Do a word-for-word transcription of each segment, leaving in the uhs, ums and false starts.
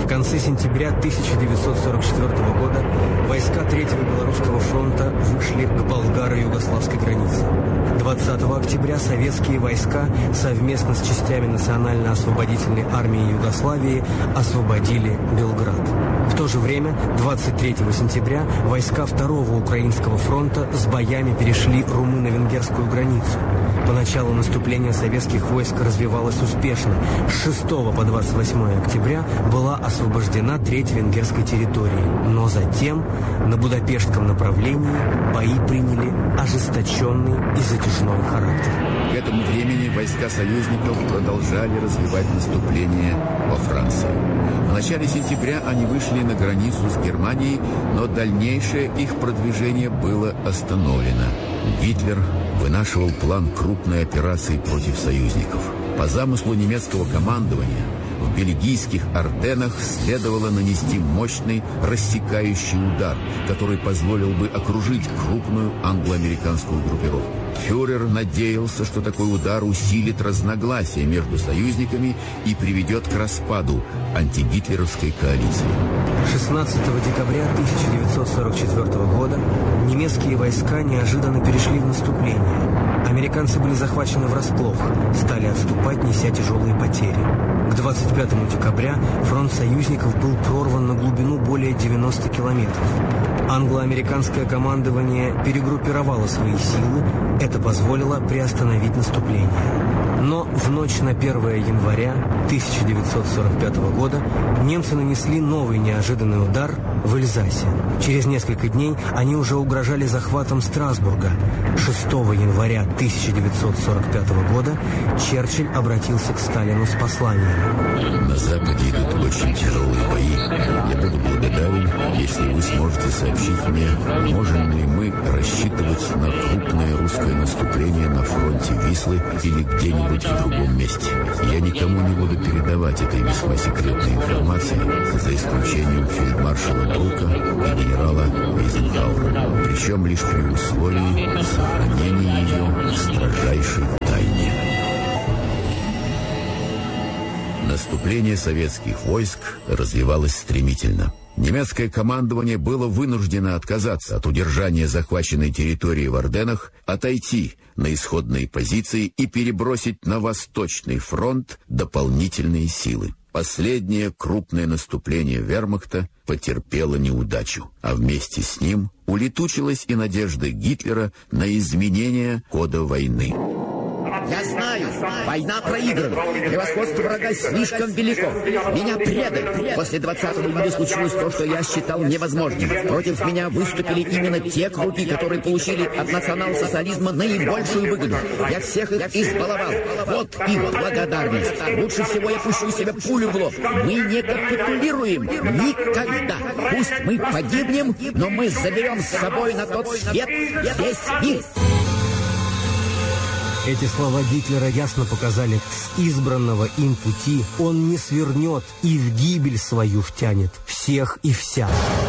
В конце сентября тысяча девятьсот сорок четвёртого года войска Третьего Белорусского фронта вышли к болгаро-югославской границе. двадцатого октября советские войска совместно с частями Национально-освободительной армии Югославии освободили Белград. В то же время, двадцать третьего сентября, войска Второго Украинского фронта с боями перешли румыно-венгерскую границу. Поначалу наступление советских войск развивалось успешно. С шестого по двадцать восьмое октября была освобождена треть венгерской территории. Но затем на Будапештском направлении бои приняли ожесточенный и затяжной характер. К этому времени войска союзников продолжали развивать наступление во Франции. В начале сентября они вышли на границу с Германией, но дальнейшее их продвижение было остановлено. Гитлер вынашивал план крупной операции против союзников. По замыслу немецкого командования в бельгийских Арденнах следовало нанести мощный рассекающий удар, который позволил бы окружить крупную англо-американскую группировку. Фюрер надеялся, что такой удар усилит разногласия между союзниками и приведет к распаду антигитлеровской коалиции. шестнадцатого декабря тысяча девятьсот сорок четвёртого года немецкие войска неожиданно перешли в наступление. Американцы были захвачены врасплох, стали отступать, неся тяжелые потери. К двадцать пятому декабря фронт союзников был прорван на глубину более девяноста километров. Англо-американское командование перегруппировало свои силы, это позволило приостановить наступление. Но в ночь на первое января тысяча девятьсот сорок пятого года немцы нанесли новый неожиданный удар в Эльзасе. Через несколько дней они уже угрожали захватом Страсбурга. шестого января тысяча девятьсот сорок пятого года Черчилль обратился к Сталину с посланием. На Западе идут очень тяжелые бои. Я буду благодарен, если вы сможете сообщить мне, можем ли мы рассчитывать на крупное русское наступление на фронте Вислы или где-нибудь в другом месте. Я никому не буду передавать этой весьма секретной информации, за исключением фельдмаршала Брука и генерала Эйзенхауэра, причем лишь при условии сохранения ее в строжайшей тайне. Наступление советских войск развивалось стремительно. Немецкое командование было вынуждено отказаться от удержания захваченной территории в Арденнах, отойти на исходные позиции и перебросить на Восточный фронт дополнительные силы. Последнее крупное наступление вермахта потерпело неудачу, а вместе с ним улетучилась и надежда Гитлера на изменение хода войны. Я знаю, война проиграна. Превосходство врага слишком велико. Меня предали. После двадцатого июля случилось то, что я считал невозможным. Против меня выступили именно те круги, которые получили от национал-социализма наибольшую выгоду. Я всех их избаловал. Вот их благодарность. Лучше всего я пущу себе пулю в лоб. Мы не капитулируем. Никогда. Пусть мы погибнем, но мы заберем с собой на тот свет весь мир. Эти слова Гитлера ясно показали, с избранного им пути он не свернет и в гибель свою втянет всех и вся.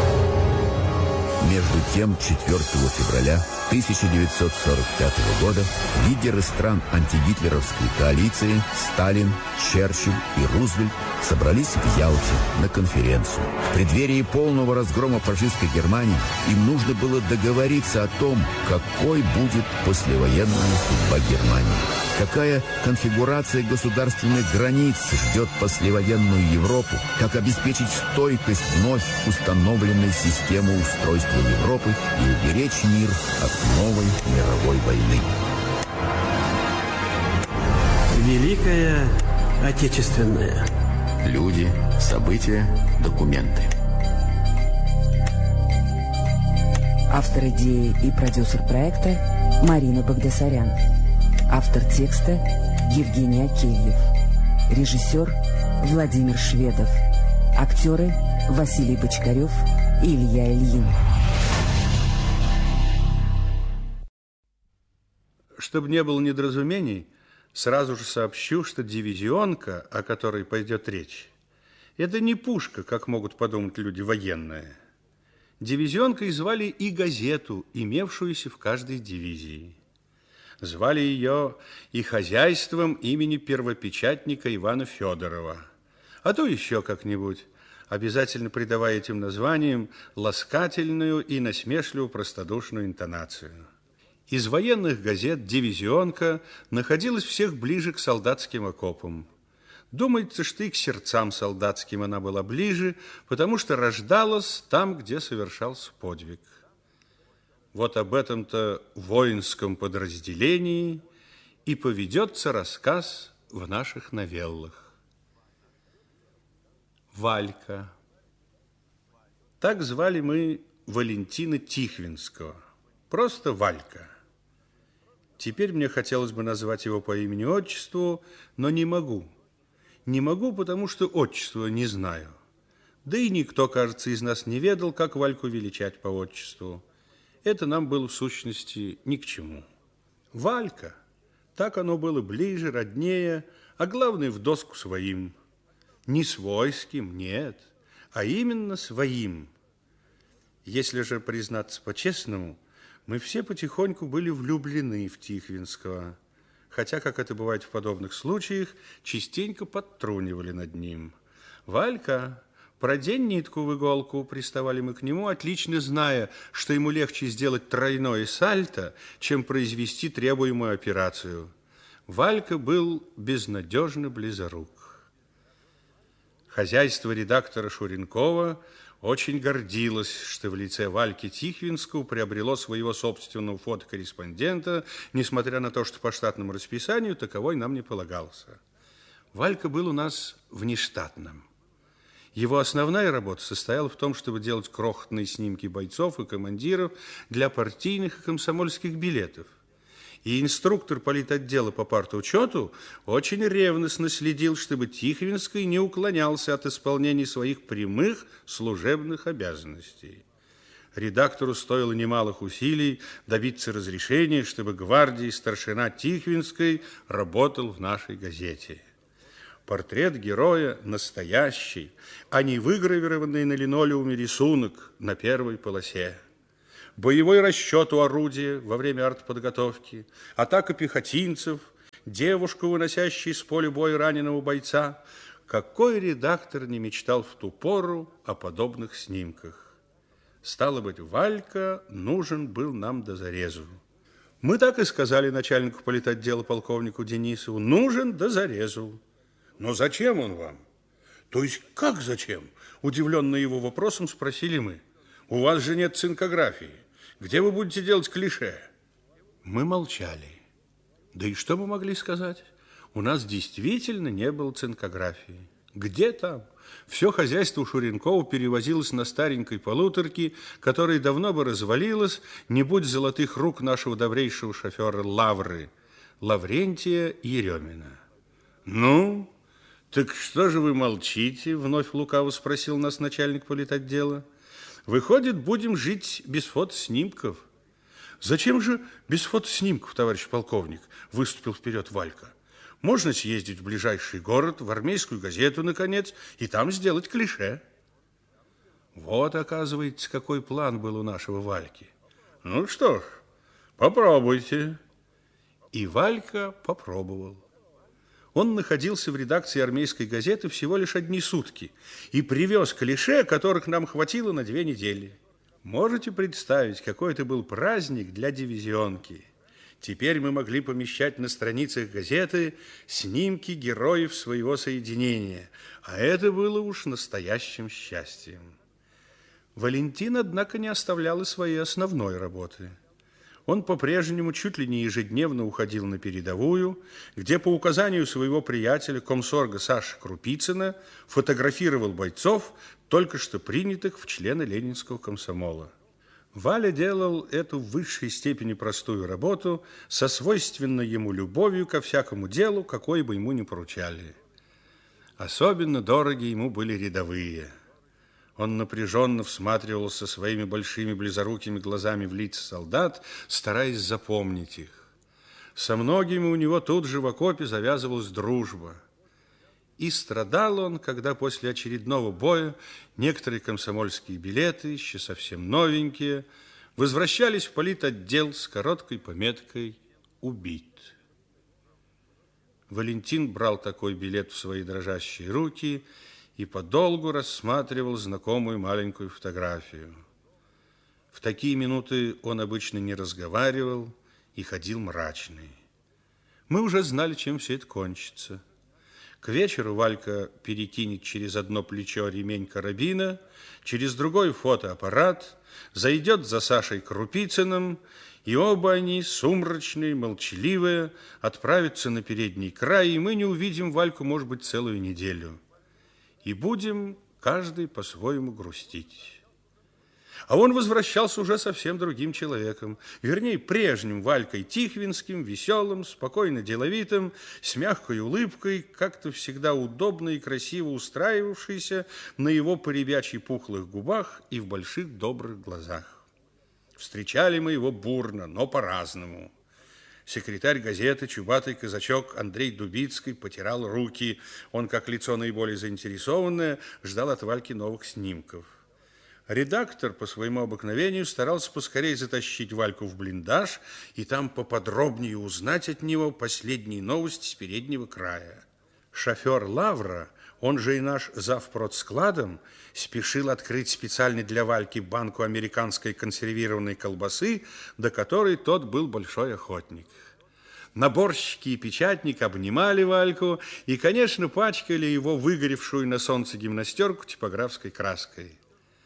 Между тем, четвёртого февраля тысяча девятьсот сорок пятого года лидеры стран антигитлеровской коалиции Сталин, Черчилль и Рузвельт собрались в Ялте на конференцию. В преддверии полного разгрома фашистской Германии им нужно было договориться о том, какой будет послевоенная судьба Германии. Какая конфигурация государственных границ ждет послевоенную Европу, как обеспечить стойкость вновь установленной системы устройства Европы и уберечь мир от новой мировой войны. Великая Отечественная. Люди, события, документы. Автор идеи и продюсер проекта Марина Багдасарян. Автор текста Евгений Акельев. Режиссер Владимир Шведов. Актеры Василий Бочкарев и Илья Ильин. Чтобы не было недоразумений, сразу же сообщу, что дивизионка, о которой пойдет речь, это не пушка, как могут подумать люди, военная. Дивизионкой звали и газету, имевшуюся в каждой дивизии. Звали ее и хозяйством имени первопечатника Ивана Федорова, а то еще как-нибудь. обязательно придавая этим названиям ласкательную и насмешливую простодушную интонацию. Из военных газет «Дивизионка» находилась всех ближе к солдатским окопам. Думается, что и к сердцам солдатским она была ближе, потому что рождалась там, где совершался подвиг. Вот об этом-то воинском подразделении и поведется рассказ в наших новеллах. Валька. Так звали мы Валентина Тихвинского. Просто Валька. Теперь мне хотелось бы назвать его по имени-отчеству, но не могу. Не могу, потому что отчества не знаю. Да и никто, кажется, из нас не ведал, как Вальку величать по отчеству. Это нам было в сущности ни к чему. Валька. Так оно было ближе, роднее, а главное, в доску своим. Не свойским, нет, а именно своим. Если же признаться по-честному, мы все потихоньку были влюблены в Тихвинского, хотя, как это бывает в подобных случаях, частенько подтрунивали над ним. «Валька, продень нитку в иголку», приставали мы к нему, отлично зная, что ему легче сделать тройное сальто, чем произвести требуемую операцию. Валька был безнадежно близорук. Хозяйство редактора Шуренкова очень гордилось, что в лице Вальки Тихвинского приобрело своего собственного фотокорреспондента, несмотря на то, что по штатному расписанию таковой нам не полагался. Валька был у нас внештатным. Его основная работа состояла в том, чтобы делать крохотные снимки бойцов и командиров для партийных и комсомольских билетов. И инструктор политотдела по партучету очень ревностно следил, чтобы Тихвинский не уклонялся от исполнения своих прямых служебных обязанностей. Редактору стоило немалых усилий добиться разрешения, чтобы гвардии старшина Тихвинской работал в нашей газете. Портрет героя настоящий, а не выгравированный на линолеуме рисунок на первой полосе. Боевой расчет у орудия во время артподготовки, атака пехотинцев, девушка, выносящая с поля боя раненого бойца. Какой редактор не мечтал в ту пору о подобных снимках? Стало быть, Валька нужен был нам до зарезу. Мы так и сказали начальнику политотдела полковнику Денисову: нужен до зарезу. Но зачем он вам? То есть как зачем? Удивленно его вопросом спросили мы. У вас же нет цинкографии. Где вы будете делать клише? Мы молчали. Да и что мы могли сказать? У нас действительно не было цинкографии. Где там? Все хозяйство у Шуренкова перевозилось на старенькой полуторке, которая давно бы развалилась, не будь золотых рук нашего добрейшего шофера Лавры, Лаврентия Еремина. Ну, так что же вы молчите? Вновь лукаво спросил нас начальник политотдела. Выходит, будем жить без фотоснимков. Зачем же без фотоснимков, товарищ полковник? Выступил вперед Валька. Можно съездить в ближайший город, в армейскую газету, наконец, и там сделать клише. Вот, оказывается, какой план был у нашего Вальки. Ну что ж, попробуйте. И Валька попробовал. Он находился в редакции армейской газеты всего лишь одни сутки и привез клише, которых нам хватило на две недели. Можете представить, какой это был праздник для дивизионки? Теперь мы могли помещать на страницах газеты снимки героев своего соединения, а это было уж настоящим счастьем. Валентин, однако, не оставлял и своей основной работы. Он по-прежнему чуть ли не ежедневно уходил на передовую, где по указанию своего приятеля, комсорга Саши Крупицына, фотографировал бойцов, только что принятых в члены Ленинского комсомола. Валя делал эту в высшей степени простую работу со свойственной ему любовью ко всякому делу, какое бы ему ни поручали. Особенно дороги ему были рядовые. Он напряженно всматривался своими большими близорукими глазами в лица солдат, стараясь запомнить их. Со многими у него тут же в окопе завязывалась дружба. И страдал он, когда после очередного боя некоторые комсомольские билеты, еще совсем новенькие, возвращались в политотдел с короткой пометкой «Убит». Валентин брал такой билет в свои дрожащие руки и подолгу рассматривал знакомую маленькую фотографию. В такие минуты он обычно не разговаривал и ходил мрачный. Мы уже знали, чем все это кончится. К вечеру Валька перекинет через одно плечо ремень карабина, через другой фотоаппарат, зайдет за Сашей Крупицыным, и оба они, сумрачные, молчаливые, отправятся на передний край, и мы не увидим Вальку, может быть, целую неделю. И будем каждый по-своему грустить. А он возвращался уже совсем другим человеком, вернее, прежним Валькой Тихвинским, веселым, спокойно деловитым, с мягкой улыбкой, как-то всегда удобно и красиво устраивавшейся на его поребячьи пухлых губах и в больших добрых глазах. Встречали мы его бурно, но по-разному. Секретарь газеты, чубатый казачок Андрей Дубицкий потирал руки. Он, как лицо наиболее заинтересованное, ждал от Вальки новых снимков. Редактор по своему обыкновению старался поскорее затащить Вальку в блиндаж и там поподробнее узнать от него последние новости с переднего края. Шофер Лавра, он же и наш завпродскладом, спешил открыть специально для Вальки банку американской консервированной колбасы, до которой тот был большой охотник. Наборщики и печатник обнимали Вальку и, конечно, пачкали его выгоревшую на солнце гимнастерку типографской краской.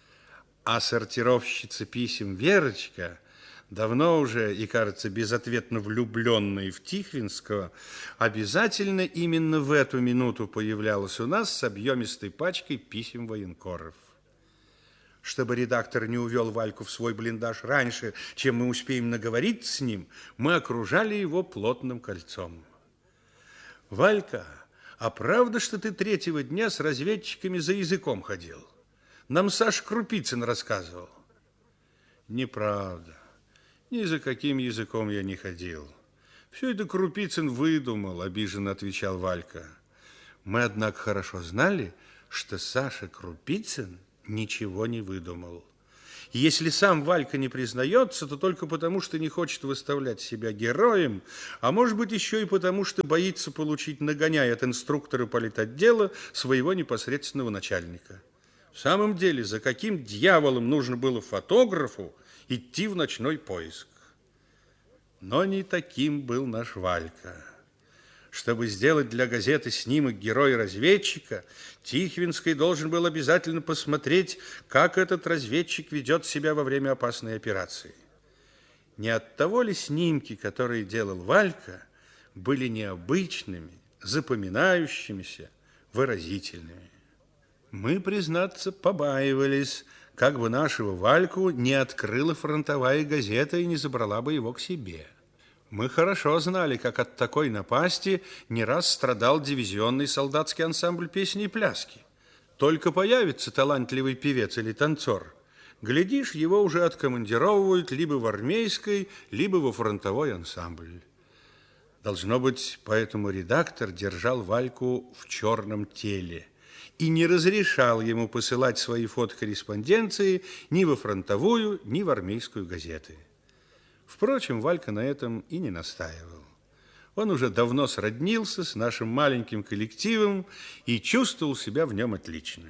А сортировщица писем Верочка, давно уже и, кажется, безответно влюбленная в Тихвинского, обязательно именно в эту минуту появлялась у нас с объемистой пачкой писем военкоров. Чтобы редактор не увел Вальку в свой блиндаж раньше, чем мы успеем наговорить с ним, мы окружали его плотным кольцом. «Валька, а правда, что ты третьего дня с разведчиками за языком ходил? Нам Саша Крупицын рассказывал». «Неправда. Ни за каким языком я не ходил. Все это Крупицын выдумал», – обиженно отвечал Валька. Мы, однако, хорошо знали, что Саша Крупицын ничего не выдумал. Если сам Валька не признается, то только потому, что не хочет выставлять себя героем, а может быть еще и потому, что боится получить нагоняй от инструктора политотдела своего непосредственного начальника. В самом деле, за каким дьяволом нужно было фотографу идти в ночной поиск? Но не таким был наш Валька. Чтобы сделать для газеты снимок героя-разведчика, Тихвинский должен был обязательно посмотреть, как этот разведчик ведет себя во время опасной операции. Не от того ли снимки, которые делал Валька, были необычными, запоминающимися, выразительными? Мы, признаться, побаивались, как бы нашего Вальку не открыла фронтовая газета и не забрала бы его к себе. Мы хорошо знали, как от такой напасти не раз страдал дивизионный солдатский ансамбль песни и пляски. Только появится талантливый певец или танцор, глядишь, его уже откомандировывают либо в армейский, либо во фронтовой ансамбль. Должно быть, поэтому редактор держал Вальку в черном теле и не разрешал ему посылать свои фотокорреспонденции ни во фронтовую, ни в армейскую газеты. Впрочем, Валька на этом и не настаивал. Он уже давно сроднился с нашим маленьким коллективом и чувствовал себя в нем отлично.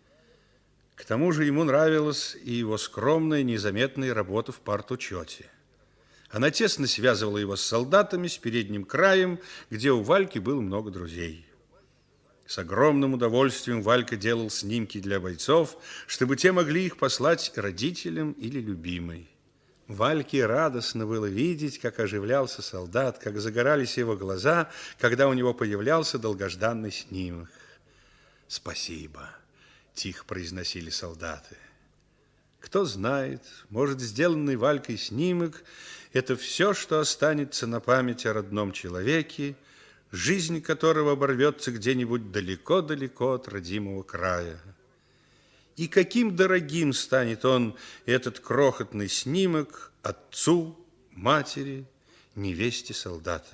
К тому же ему нравилась и его скромная, незаметная работа в партучете. Она тесно связывала его с солдатами, с передним краем, где у Вальки было много друзей. С огромным удовольствием Валька делал снимки для бойцов, чтобы те могли их послать родителям или любимой. Вальке радостно было видеть, как оживлялся солдат, как загорались его глаза, когда у него появлялся долгожданный снимок. «Спасибо», – тихо произносили солдаты. Кто знает, может, сделанный Валькой снимок – это все, что останется на память о родном человеке, жизнь которого оборвется где-нибудь далеко-далеко от родимого края. И каким дорогим станет он, этот крохотный снимок, отцу, матери, невесте солдата.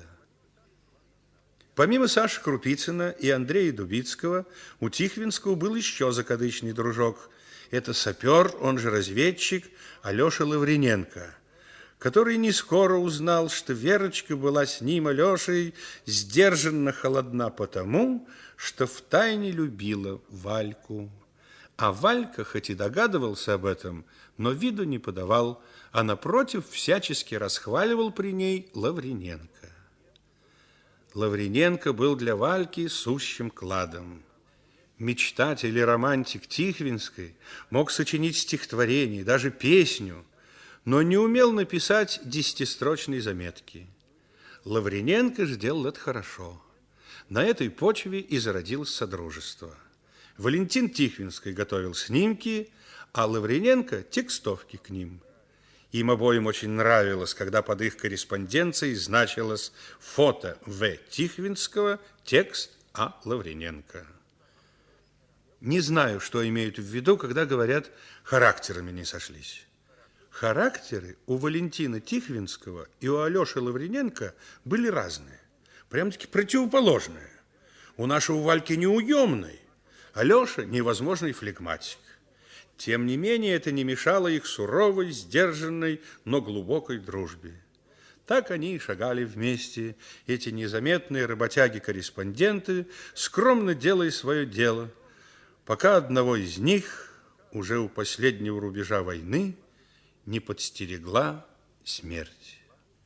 Помимо Саши Крупицына и Андрея Дубицкого, у Тихвинского был еще закадычный дружок. Это сапер, он же разведчик, Алеша Лавриненко. который не скоро узнал, что Верочка была с ним, Алешей, сдержанно холодна потому, что втайне любила Вальку. А Валька, хоть и догадывался об этом, но виду не подавал, а напротив всячески расхваливал при ней Лавриненко. Лавриненко был для Вальки сущим кладом. Мечтатель и романтик Тихвинской мог сочинить стихотворение, даже песню, но не умел написать десятистрочной заметки. Лавриненко же делал это хорошо. На этой почве и зародилось содружество. Валентин Тихвинский готовил снимки, а Лавриненко – текстовки к ним. Им обоим очень нравилось, когда под их корреспонденцией значилось фото В. Тихвинского, текст А. Лавриненко. Не знаю, что имеют в виду, когда говорят «характерами не сошлись». Характеры у Валентина Тихвинского и у Алеши Лавриненко были разные, прям-таки противоположные. У нашего Вальки неуемный, Алеша невозможный флегматик. Тем не менее, это не мешало их суровой, сдержанной, но глубокой дружбе. Так они и шагали вместе, эти незаметные работяги-корреспонденты, скромно делая свое дело, пока одного из них, уже у последнего рубежа войны, не подстерегла смерть.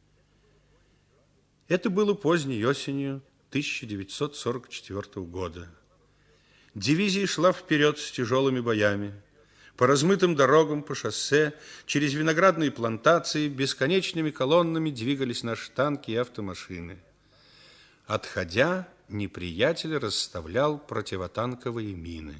Это было поздней осенью тысяча девятьсот сорок четвёртого года. Дивизия шла вперед с тяжелыми боями. По размытым дорогам, по шоссе, через виноградные плантации бесконечными колоннами двигались наши танки и автомашины. Отходя, неприятель расставлял противотанковые мины.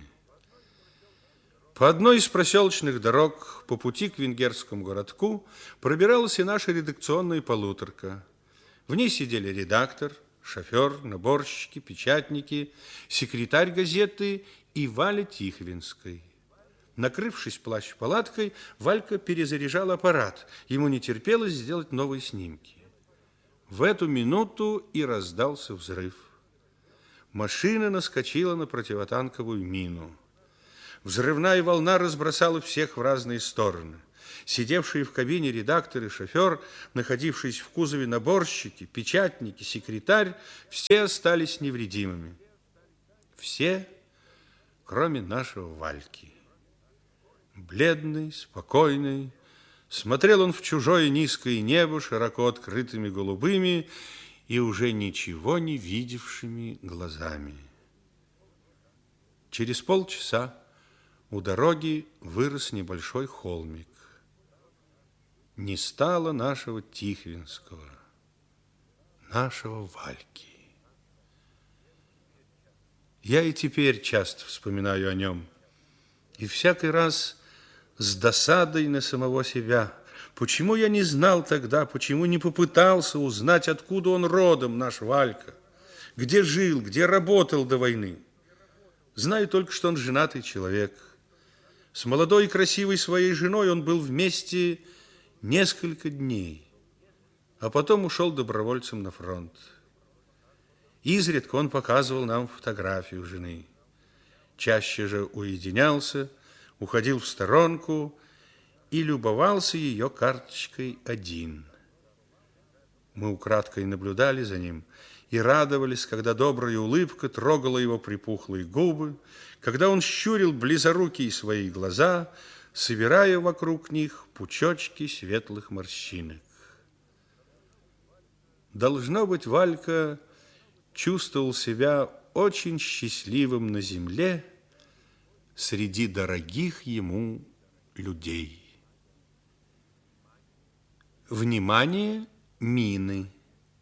По одной из проселочных дорог по пути к венгерскому городку пробиралась и наша редакционная полуторка. В ней сидели редактор, шофер, наборщики, печатники, секретарь газеты и Валя Тихвинской. Накрывшись плащ-палаткой, Валька перезаряжал аппарат. Ему не терпелось сделать новые снимки. В эту минуту и раздался взрыв. Машина наскочила на противотанковую мину. Взрывная волна разбросала всех в разные стороны. Сидевшие в кабине редактор и шофер, находившиеся в кузове наборщики, печатники, секретарь, все остались невредимыми. Все, кроме нашего Вальки. Бледный, спокойный, смотрел он в чужое низкое небо широко открытыми голубыми и уже ничего не видевшими глазами. Через полчаса у дороги вырос небольшой холмик. Не стало нашего Тихвинского, нашего Вальки. Я и теперь часто вспоминаю о нем, и всякий раз с досадой на самого себя. Почему я не знал тогда, почему не попытался узнать, откуда он родом, наш Валька, где жил, где работал до войны. Знаю только, что он женатый человек. С молодой и красивой своей женой он был вместе несколько дней, а потом ушел добровольцем на фронт. Изредка он показывал нам фотографию жены. Чаще же уединялся, уходил в сторонку и любовался ее карточкой один. Мы украдкой наблюдали за ним и радовались, когда добрая улыбка трогала его припухлые губы, когда он щурил близорукие свои глаза, собирая вокруг них пучочки светлых морщинок. Должно быть, Валька чувствовал себя очень счастливым на земле среди дорогих ему людей. Внимание, мины!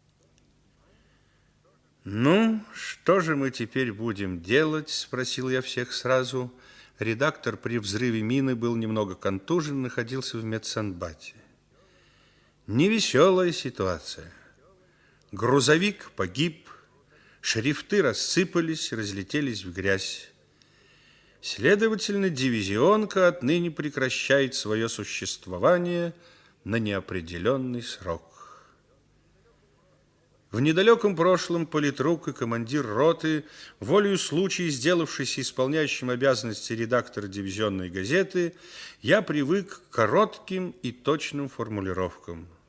«Ну, что же мы теперь будем делать?» – спросил я всех сразу. Редактор при взрыве мины был немного контужен, находился в медсанбате. Невеселая ситуация. Грузовик погиб, шрифты рассыпались, разлетелись в грязь. Следовательно, дивизионка отныне прекращает свое существование на неопределенный срок. В недалеком прошлом политрук и командир роты, волею случая сделавшийся исполняющим обязанности редактора дивизионной газеты, я привык к коротким и точным формулировкам.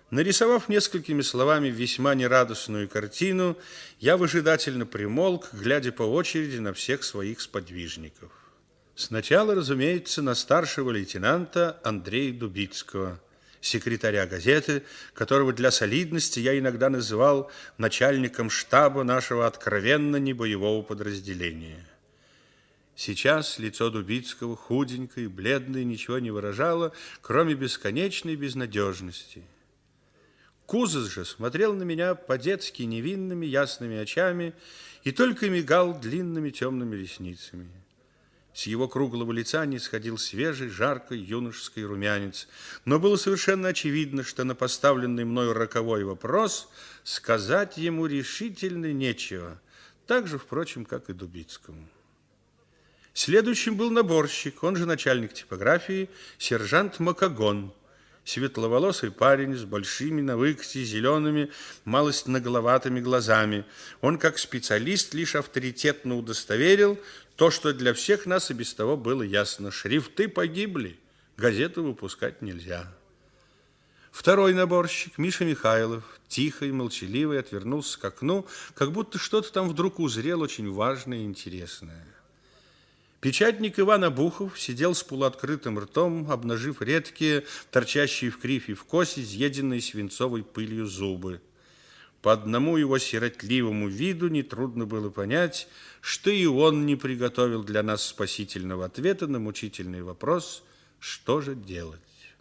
Нарисовав несколькими словами весьма нерадостную картину, я выжидательно примолк, глядя по очереди на всех своих сподвижников. Сначала, разумеется, на старшего лейтенанта Андрея Дубицкого, секретаря газеты, которого для солидности я иногда называл начальником штаба нашего откровенно небоевого подразделения. Сейчас лицо Дубицкого, худенькое и бледное, ничего не выражало, кроме бесконечной безнадежности. Кузов же смотрел на меня по-детски невинными ясными очами и только мигал длинными темными ресницами. С его круглого лица не сходил свежий, жаркий юношеский румянец, но было совершенно очевидно, что на поставленный мною роковой вопрос сказать ему решительно нечего, так же, впрочем, как и Дубицкому. Следующим был наборщик, он же начальник типографии, сержант Макогон, светловолосый парень с большими на выкате зелеными, малость нагловатыми глазами. Он, как специалист, лишь авторитетно удостоверил то, что для всех нас и без того было ясно. Шрифты погибли, газету выпускать нельзя. Второй наборщик, Миша Михайлов, тихо и молчаливый, отвернулся к окну, как будто что-то там вдруг узрел очень важное и интересное. Печатник Иван Обухов сидел с полуоткрытым ртом, обнажив редкие, торчащие в кривь и в кость, изъеденные свинцовой пылью зубы. По одному его сиротливому виду нетрудно было понять, что и он не приготовил для нас спасительного ответа на мучительный вопрос, что же делать.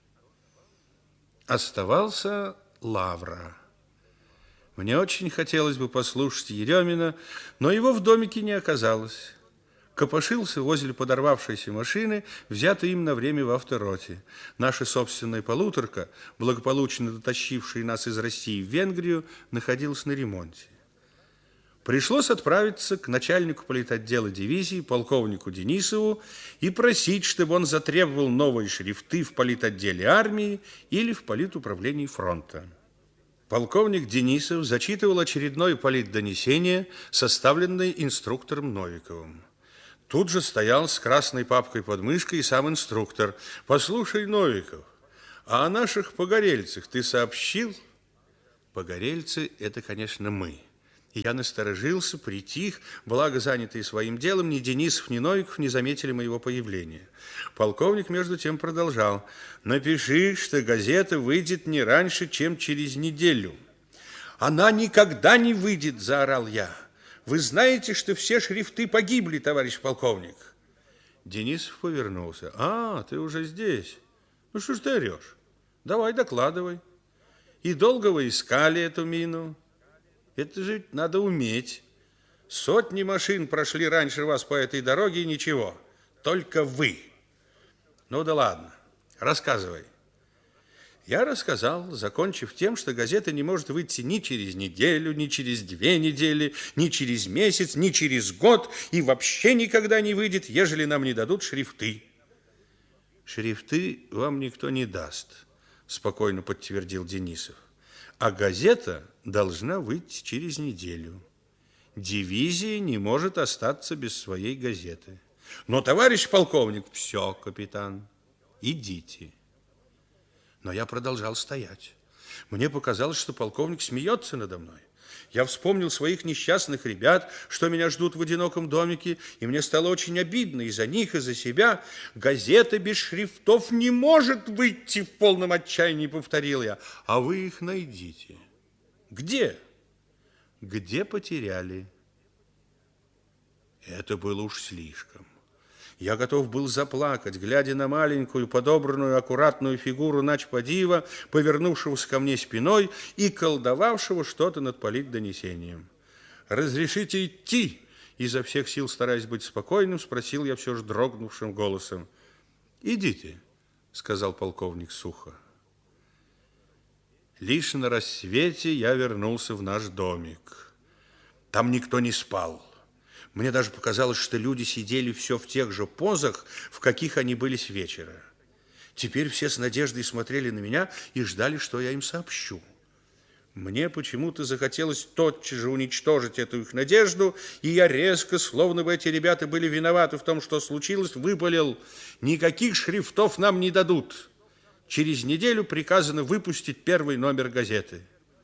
Оставался Лавра. Мне очень хотелось бы послушать Еремина, но его в домике не оказалось. Копошился возле подорвавшейся машины, взятой им на время в автороте. Наша собственная полуторка, благополучно дотащившая нас из России в Венгрию, находилась на ремонте. Пришлось отправиться к начальнику политотдела дивизии, полковнику Денисову, и просить, чтобы он затребовал новые шрифты в политотделе армии или в политуправлении фронта. Полковник Денисов зачитывал очередное политдонесение, составленное инструктором Новиковым. Тут же стоял с красной папкой под мышкой и сам инструктор. «Послушай, Новиков, а о наших погорельцах ты сообщил?» Погорельцы – это, конечно, мы. И я насторожился, притих, благо занятые своим делом, ни Денисов, ни Новиков не заметили моего появления. Полковник, между тем, продолжал. «Напиши, что газета выйдет не раньше, чем через неделю». «Она никогда не выйдет!» – заорал я. «Вы знаете, что все шрифты погибли, товарищ полковник?» Денисов повернулся. «А, ты уже здесь? Ну, что ж ты орешь? Давай, докладывай. И долго вы искали эту мину? Это же надо уметь. Сотни машин прошли раньше вас по этой дороге, и ничего. Только вы. Ну да ладно, рассказывай». Я рассказал, закончив тем, что газета не может выйти ни через неделю, ни через две недели, ни через месяц, ни через год, и вообще никогда не выйдет, ежели нам не дадут шрифты. «Шрифты вам никто не даст», – спокойно подтвердил Денисов. «А газета должна выйти через неделю. Дивизия не может остаться без своей газеты». «Но, товарищ полковник...» «Все, капитан, идите». Но я продолжал стоять. Мне показалось, что полковник смеется надо мной. Я вспомнил своих несчастных ребят, что меня ждут в одиноком домике, и мне стало очень обидно и за них, и за себя. «Газета без шрифтов не может выйти!» в полном отчаянии повторил я. «А вы их найдите». «Где?» «Где потеряли». Это было уж слишком. Я готов был заплакать, глядя на маленькую, подобранную, аккуратную фигуру начподива, повернувшегося ко мне спиной и колдовавшего что-то над политдонесением. «Разрешите идти?» Изо всех сил, стараясь быть спокойным, спросил я все же дрогнувшим голосом. «Идите», — сказал полковник сухо. Лишь на рассвете я вернулся в наш домик. Там никто не спал. Мне даже показалось, что люди сидели все в тех же позах, в каких они были с вечера. Теперь все с надеждой смотрели на меня и ждали, что я им сообщу. Мне почему-то захотелось тотчас же уничтожить эту их надежду, и я резко, словно бы эти ребята были виноваты в том, что случилось, выпалил: «Никаких шрифтов нам не дадут. Через неделю приказано выпустить первый номер газеты.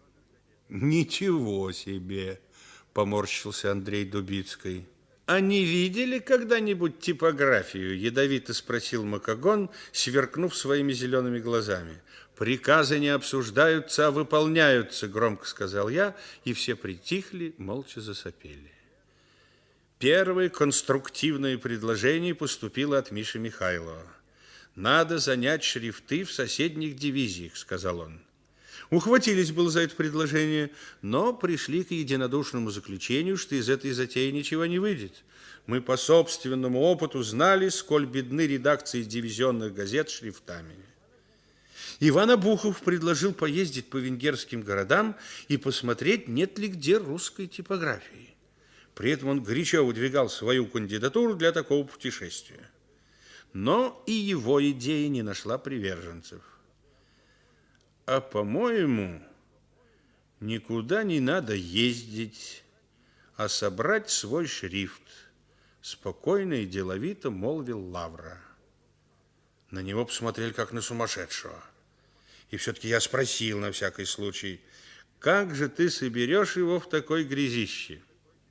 Ничего себе, поморщился Андрей Дубицкий. А не видели когда-нибудь типографию? Ядовито спросил Макогон, сверкнув своими зелеными глазами. Приказы не обсуждаются, а выполняются, громко сказал я, и все притихли, молча засопели. Первое конструктивное предложение поступило от Миши Михайлова. Надо занять шрифты в соседних дивизиях, сказал он. Ухватились было за это предложение, но пришли к единодушному заключению, что из этой затеи ничего не выйдет. Мы по собственному опыту знали, сколь бедны редакции дивизионных газет шрифтами. Иван Обухов предложил поездить по венгерским городам и посмотреть, нет ли где русской типографии. При этом он горячо выдвигал свою кандидатуру для такого путешествия. Но и его идея не нашла приверженцев. А, по-моему, никуда не надо ездить, а собрать свой шрифт, спокойно и деловито молвил Лавра. На него посмотрели, как на сумасшедшего. И все-таки я спросил на всякий случай, как же ты соберешь его в такой грязище?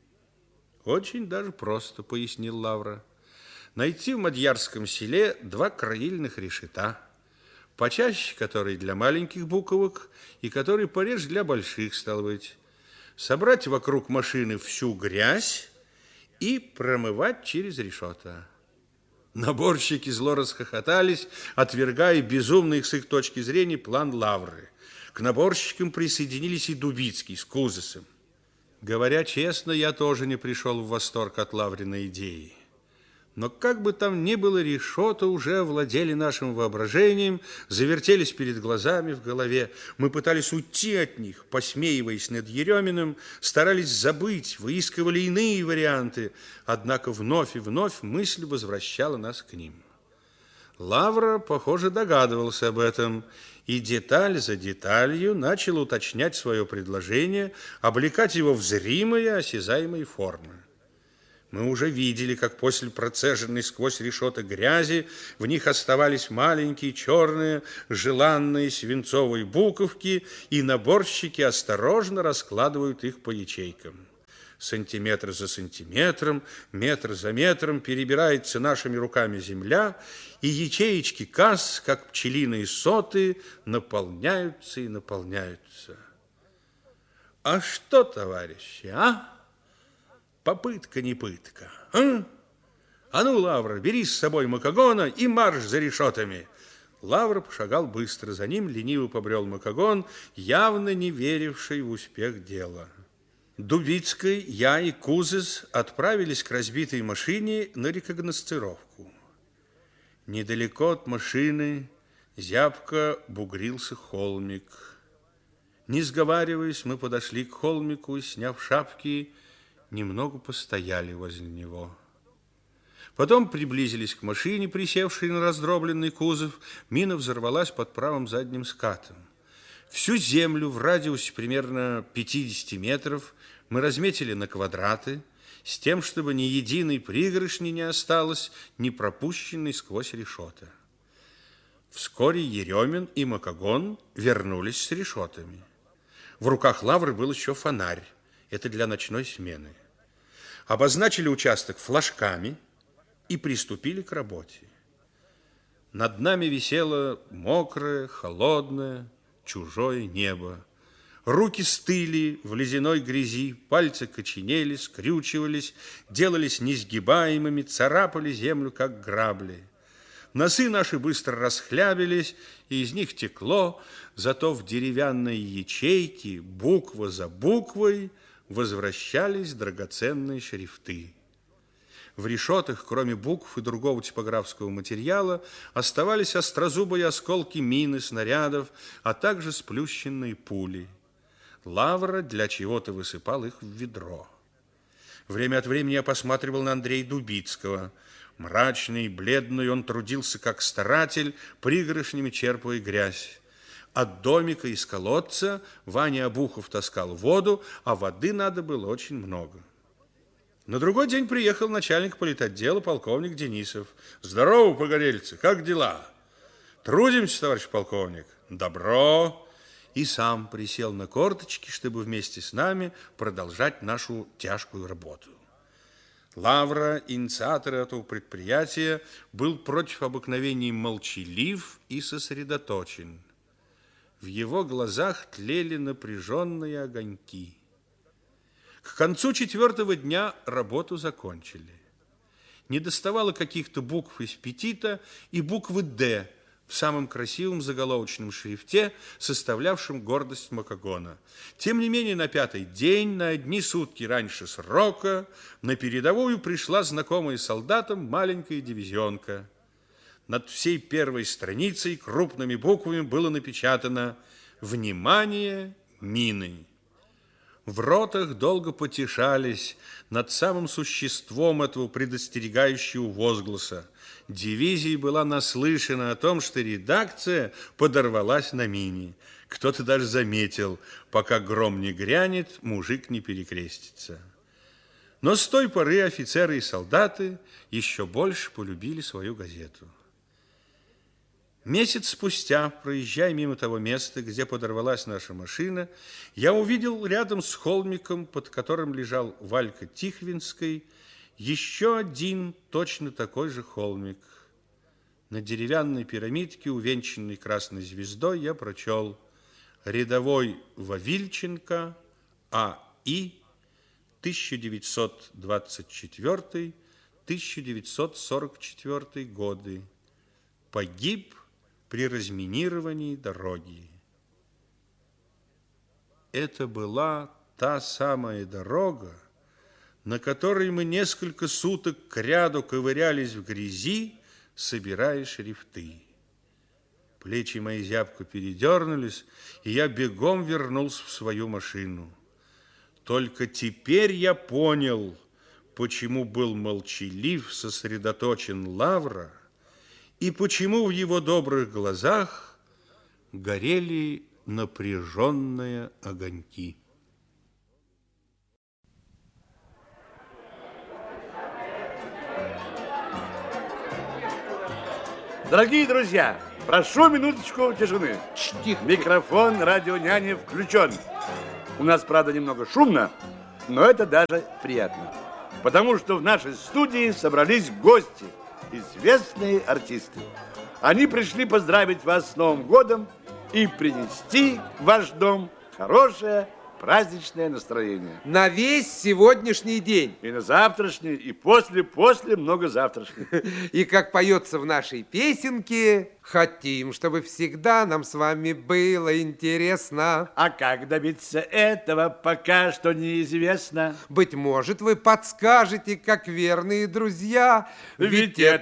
Очень даже просто, пояснил Лавра. Найти в Мадьярском селе два краильных решета, почаще который для маленьких буквок и который пореже для больших, стало быть. Собрать вокруг машины всю грязь и промывать через решета. Наборщики зло расхохотались, отвергая безумный с их точки зрения план Лавры. К наборщикам присоединились и Дубицкий с Кузесом. Говоря честно, я тоже не пришел в восторг от Лавриной идеи. Но как бы там ни было, решета уже овладели нашим воображением, завертелись перед глазами в голове. Мы пытались уйти от них, посмеиваясь над Ереминым, старались забыть, выискивали иные варианты, однако вновь и вновь мысль возвращала нас к ним. Лавра, похоже, догадывался об этом, и деталь за деталью начал уточнять свое предложение, облекать его в зримые, осязаемые формы. Мы уже видели, как после процеженной сквозь решета грязи в них оставались маленькие черные желанные свинцовые буковки, и наборщики осторожно раскладывают их по ячейкам. Сантиметр за сантиметром, метр за метром перебирается нашими руками земля, и ячеечки касс, как пчелиные соты, наполняются и наполняются. А что, товарищи, а? Попытка не пытка. А? А ну, Лавра, бери с собой Макогона и марш за решетами. Лавра пошагал быстро, за ним лениво побрел Макогон, явно не веривший в успех дела. Дубицкий, я и Кузес отправились к разбитой машине на рекогносцировку. Недалеко от машины зябко бугрился холмик. Не сговариваясь, мы подошли к холмику и, сняв шапки, немного постояли возле него. Потом приблизились к машине, присевшей на раздробленный кузов. Мина взорвалась под правым задним скатом. Всю землю в радиусе примерно пятидесяти метров мы разметили на квадраты, с тем, чтобы ни единой пригоршни не осталось, не пропущенной сквозь решета. Вскоре Еремин и Макогон вернулись с решетами. В руках Лавры был еще фонарь. Это для ночной смены. Обозначили участок флажками и приступили к работе. Над нами висело мокрое, холодное, чужое небо. Руки стыли в ледяной грязи, пальцы коченели, скрючивались, делались несгибаемыми, царапали землю, как грабли. Носы наши быстро расхлябились, и из них текло, зато в деревянной ячейке, буква за буквой, возвращались драгоценные шрифты. В решетах, кроме букв и другого типографского материала, оставались острозубые осколки мин и снарядов, а также сплющенные пули. Лавра для чего-то высыпал их в ведро. Время от времени я посматривал на Андрея Дубицкого. Мрачный и бледный он трудился, как старатель, пригоршнями черпая грязь. От домика из колодца Ваня Обухов таскал воду, а воды надо было очень много. На другой день приехал начальник политотдела полковник Денисов. Здорово, погорельцы, как дела? Трудимся, товарищ полковник. Добро. И сам присел на корточки, чтобы вместе с нами продолжать нашу тяжкую работу. Лавра, инициатор этого предприятия, был против обыкновений молчалив и сосредоточен. В его глазах тлели напряженные огоньки. К концу четвертого дня работу закончили. Недоставало каких-то букв из петита и буквы «Д» в самом красивом заголовочном шрифте, составлявшем гордость Макагона. Тем не менее, на пятый день, на одни сутки раньше срока, на передовую пришла знакомая солдатам маленькая дивизионка. Над всей первой страницей крупными буквами было напечатано «Внимание! Мины!». В ротах долго потешались над самым существом этого предостерегающего возгласа. Дивизия была наслышана о том, что редакция подорвалась на мине. Кто-то даже заметил, пока гром не грянет, мужик не перекрестится. Но с той поры офицеры и солдаты еще больше полюбили свою газету. Месяц спустя, проезжая мимо того места, где подорвалась наша машина, я увидел рядом с холмиком, под которым лежал Валька Тихвинской, еще один точно такой же холмик. На деревянной пирамидке, увенчанной красной звездой, я прочел: рядовой Вавильченко, А И, тысяча девятьсот двадцать четвёртый — тысяча девятьсот сорок четвёртый годы. Погиб при разминировании дороги. Это была та самая дорога, на которой мы несколько суток кряду ковырялись в грязи, собирая шрифты. Плечи мои зябко передернулись, и я бегом вернулся в свою машину. Только теперь я понял, почему был молчалив, сосредоточен Лавра, и почему в его добрых глазах горели напряженные огоньки. Дорогие друзья, прошу минуточку тишины. Тихо. Микрофон радионяни включен. У нас, правда, немного шумно, но это даже приятно. Потому что в нашей студии собрались гости, известные артисты. Они пришли поздравить вас с Новым годом и принести в ваш дом хорошее праздничное настроение. На весь сегодняшний день. И на завтрашний, и после-после много завтрашних. И как поется в нашей песенке, хотим, чтобы всегда нам с вами было интересно. А как добиться этого, пока что неизвестно. Быть может, вы подскажете, как верные друзья. Ведь это